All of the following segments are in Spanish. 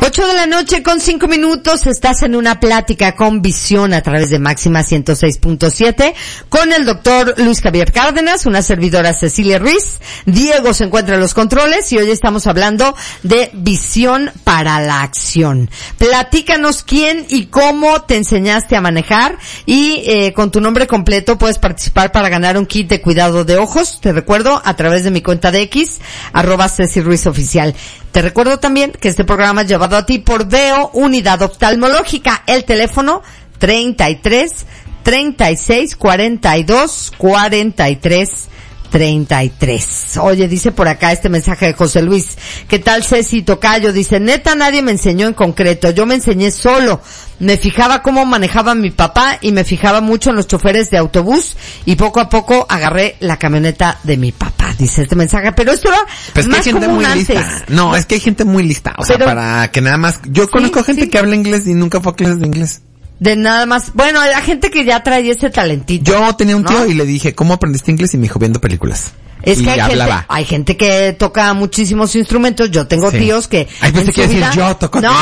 8:05 estás en una plática con Visión a través de Máxima 106.7 con el doctor Luis Javier Cárdenas, una servidora Cecilia Ruiz. Diego se encuentra en los controles y hoy estamos hablando de visión para la acción. Platícanos quién y cómo te enseñaste a manejar y con tu nombre completo puedes participar para ganar un kit de cuidado de ojos. Te recuerdo a través de mi cuenta de X, @CeciRuizOficial. Te recuerdo también que este programa es llevado a ti por Deo Unidad Oftalmológica. El teléfono 33 36 42 43 33. Oye, dice por acá este mensaje de José Luis. ¿Qué tal, Ceci Tocayo? Dice, neta, nadie me enseñó en concreto. Yo me enseñé solo. Me fijaba cómo manejaba mi papá y me fijaba mucho en los choferes de autobús y poco a poco agarré la camioneta de mi papá. Dice este mensaje, pero esto era pues más que hay gente común muy antes. lista. No, es que hay gente muy lista. O sea, para que nada más... Yo conozco gente que habla inglés y nunca fue a clases de inglés. De nada más, bueno, la gente que ya trae ese talentito. Yo tenía un tío y le dije, ¿cómo aprendiste inglés? Y me dijo, viendo películas. Es que hay gente que toca muchísimos instrumentos. Yo tengo tíos que... Ay, pues te quiero decir, yo toco. No,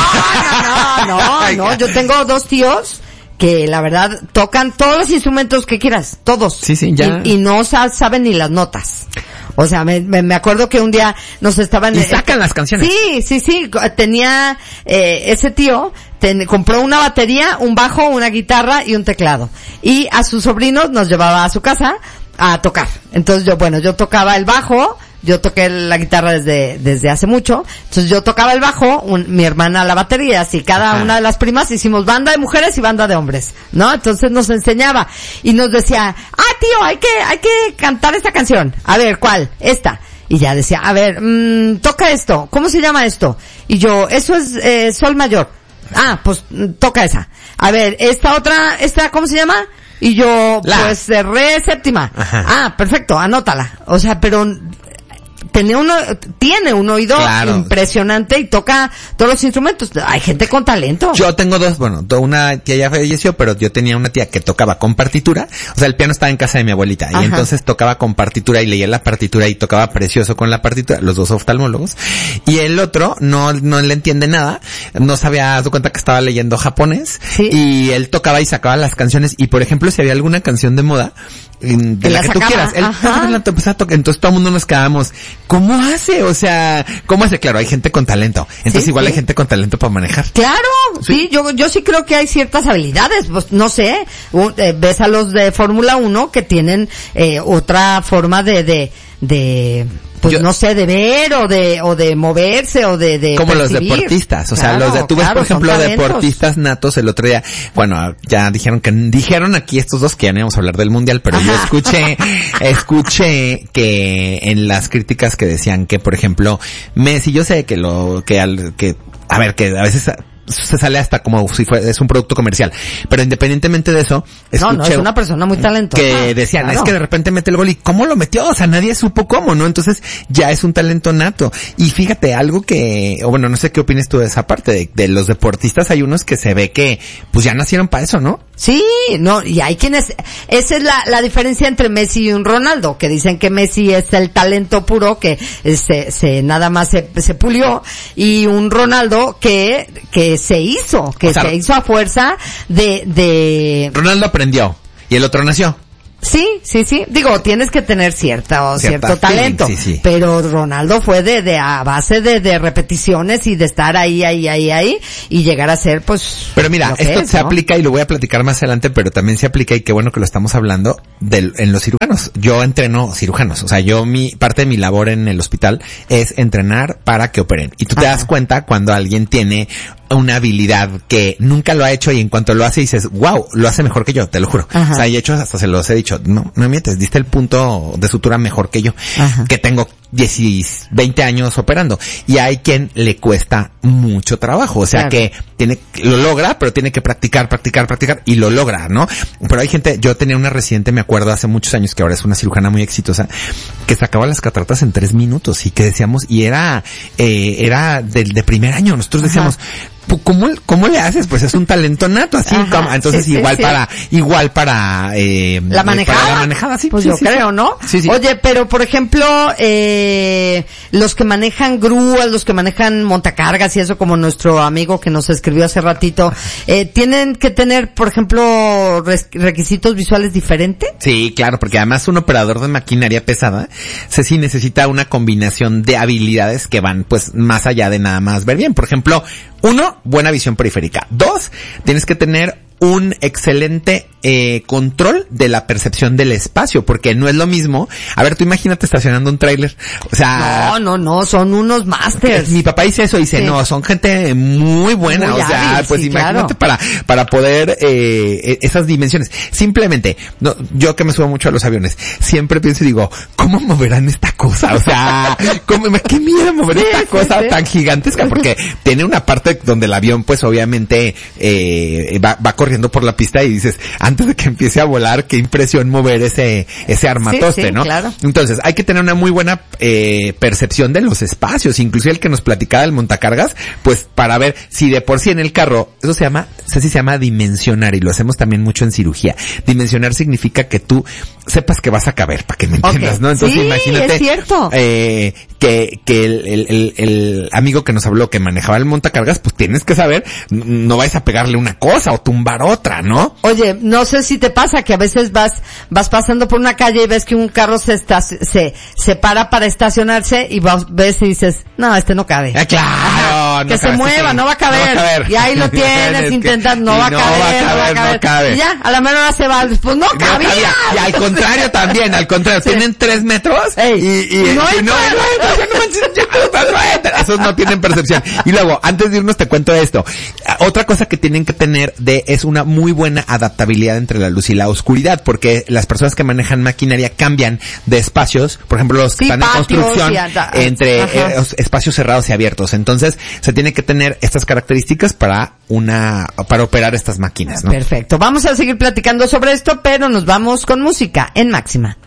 yo tengo 2 tíos que la verdad tocan todos los instrumentos que quieras, todos. Sí, ya. Y no saben ni las notas. O sea, me acuerdo que un día nos estaban... Y sacan las canciones. Sí. Tenía, ese tío, compró una batería, un bajo, una guitarra y un teclado. Y a sus sobrinos nos llevaba a su casa a tocar. Entonces yo tocaba el bajo, yo toqué la guitarra desde hace mucho, entonces yo tocaba el bajo, mi hermana la batería, así cada una de las primas hicimos banda de mujeres y banda de hombres, ¿no? Entonces nos enseñaba y nos decía, tío, hay que cantar esta canción. A ver, ¿cuál? Esta. Y ya decía, a ver, toca esto, ¿cómo se llama esto? Y yo, eso es sol mayor. Pues toca esa. A ver, esta, ¿cómo se llama? Y yo, pues, re séptima. Perfecto, anótala. O sea, pero tiene un oído impresionante y toca todos los instrumentos. Hay gente con talento. Yo tengo una tía ya falleció, pero yo tenía una tía que tocaba con partitura. O sea, el piano estaba en casa de mi abuelita. Y entonces tocaba con partitura y leía la partitura y tocaba precioso con la partitura. Los dos oftalmólogos. Y el otro no le entiende nada. No sabía, dado cuenta que estaba leyendo japonés. ¿Sí? Y él tocaba y sacaba las canciones. Y por ejemplo, si había alguna canción de moda, de la que tú quieras, él empezaba a tocar. Entonces todo el mundo nos quedábamos, ¿cómo hace? O sea, ¿cómo hace? Claro, hay gente con talento. Entonces igual hay gente con talento para manejar. Claro, sí, yo sí creo que hay ciertas habilidades. Pues no sé, ves a los de Fórmula 1 que tienen otra forma de no sé, de ver o de moverse o de como percibir. Los deportistas, o sea, tú ves por ejemplo deportistas natos. El otro día, bueno, ya dijeron aquí estos dos que ya no íbamos a hablar del mundial, pero yo escuché que en las críticas que decían que por ejemplo Messi, yo sé que a veces se sale hasta como si es un producto comercial, pero independientemente de eso, escuché es una persona muy talentosa. Que decían, es que de repente mete el gol y ¿cómo lo metió? O sea, nadie supo cómo, ¿no? Entonces ya es un talento nato. Y fíjate, algo no sé qué opinas tú de esa parte, de los deportistas hay unos que se ve que pues ya nacieron para eso, ¿no? Sí, y hay quienes, esa es la diferencia entre Messi y un Ronaldo, que dicen que Messi es el talento puro que nada más se pulió, y un Ronaldo que se hizo a fuerza de Ronaldo aprendió y el otro nació. Sí. Digo, tienes que tener cierto talento. Sí. Pero Ronaldo fue a base de repeticiones y de estar ahí y llegar a ser, pues. Pero mira, esto se aplica y lo voy a platicar más adelante, pero también se aplica y qué bueno que lo estamos hablando en los cirujanos. Yo entreno cirujanos. O sea, parte de mi labor en el hospital es entrenar para que operen. Y tú te das cuenta cuando alguien tiene una habilidad que nunca lo ha hecho y en cuanto lo hace dices, wow, lo hace mejor que yo, te lo juro. O sea, y hecho hasta se los he dicho, no mientes, diste el punto de sutura mejor que yo, que tengo 20 años operando. Y hay quien le cuesta mucho trabajo, o sea que lo logra, pero tiene que practicar y lo logra, ¿no? Pero hay gente, yo tenía una residente, me acuerdo, hace muchos años, que ahora es una cirujana muy exitosa, que sacaba las cataratas en 3 minutos y que decíamos, y era de primer año, nosotros decíamos, ¿cómo le haces? Pues es un talento nato, así. Ajá, entonces sí, igual para la manejada. Para la manejada, sí. Pues sí, yo sí, creo, ¿no? Sí, sí. Oye, pero por ejemplo, los que manejan grúas, los que manejan montacargas y eso, como nuestro amigo que nos escribió hace ratito, ¿tienen que tener, por ejemplo, requisitos visuales diferentes? Sí, claro, porque además un operador de maquinaria pesada, sí necesita una combinación de habilidades que van pues más allá de nada más ver bien. Por ejemplo, 1, buena visión periférica. 2, tienes que tener un excelente control de la percepción del espacio, porque no es lo mismo. A ver, tú imagínate estacionando un tráiler. O sea, no, son unos masters. Mi papá dice eso, dice, no, son gente muy buena, muy hábil, pues sí, imagínate, claro, para poder esas dimensiones. Simplemente, no, yo que me subo mucho a los aviones, siempre pienso y digo, ¿cómo moverán esta cosa? O sea, qué miedo mover esta cosa tan gigantesca, porque tiene una parte donde el avión pues obviamente va corriendo por la pista y dices, antes de que empiece a volar, qué impresión mover ese armatoste, ¿no? Claro. Entonces, hay que tener una muy buena percepción de los espacios, inclusive el que nos platicaba del montacargas, pues para ver si de por sí en el carro, eso se llama dimensionar, y lo hacemos también mucho en cirugía. Dimensionar significa que tú sepas que vas a caber, para que me entiendas, ¿no? Entonces, sí, imagínate es cierto. Que el amigo que nos habló que manejaba el montacargas, pues tienes que saber, no vais a pegarle una cosa o tumbar otra, ¿no? Oye, no sé si te pasa que a veces vas pasando por una calle y ves que un carro se para estacionarse y ves y dices, no, este no cabe. Claro, que se mueva, no va a caber. Y ahí lo tienes intentando, no va a caber. Y ya, a la menor hora se va, pues no cabía. Y al contrario también, sí. Tienen 3 metros esos no tienen percepción. Y luego, antes de irnos te cuento esto. Otra cosa que tienen que tener es una muy buena adaptabilidad entre la luz y la oscuridad, porque las personas que manejan maquinaria cambian de espacios, por ejemplo los que están en construcción, entre espacios cerrados y abiertos. Entonces, se tiene que tener estas características para operar estas máquinas, ¿no? Perfecto. Vamos a seguir platicando sobre esto, pero nos vamos con música en Máxima.